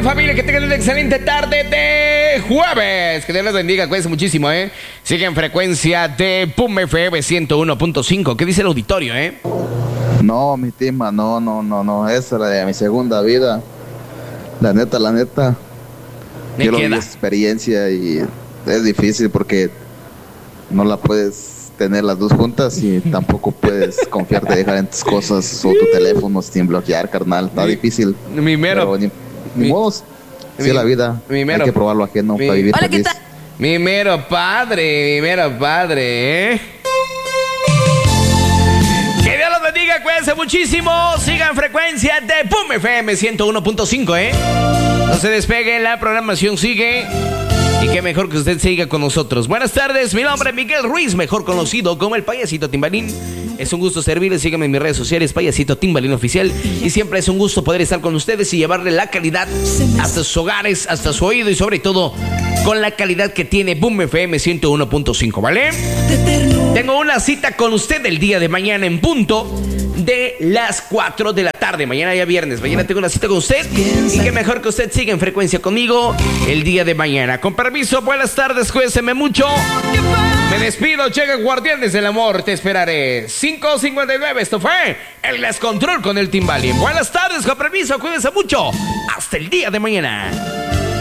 familia, que tengan una excelente tarde de jueves. Que Dios les bendiga, cuídense muchísimo, ¿eh? Sigue en frecuencia de PUM FM 101.5. ¿Qué dice el auditorio, No, mi tima, no. Esa era de mi segunda vida. La neta. Yo lo vi esa experiencia y es difícil porque no la puedes tener las dos juntas y tampoco puedes confiarte de diferentes cosas o tu teléfono sin bloquear, carnal. Está difícil. Pero ni modo. Si es la vida, hay que probarlo ajeno para vivir feliz. ¿Qué tal? Mi mero padre, ¿eh? Que Dios los bendiga, cuídense muchísimo. Sigan frecuencia de PUM FM 101.5, ¿eh? No se despegue, la programación sigue. Y qué mejor que usted siga con nosotros. Buenas tardes, mi nombre es Miguel Ruiz, mejor conocido como el Payasito Timbalín. Es un gusto servirles, síganme en mis redes sociales, Payasito Timbalín Oficial. Y siempre es un gusto poder estar con ustedes y llevarle la calidad hasta sus hogares, hasta su oído y sobre todo con la calidad que tiene PUM FM 101.5, ¿vale? Tengo una cita con usted el día de mañana en punto de las 4 de la tarde. Mañana ya viernes. Mañana tengo una cita con usted. Y qué mejor que usted siga en frecuencia conmigo el día de mañana. Con permiso, buenas tardes, cuídense mucho. Me despido, llegan Guardianes del Amor. Te esperaré. 5:59. Esto fue el Descontrol con el Timbalín. Buenas tardes, con permiso, cuídense mucho. Hasta el día de mañana.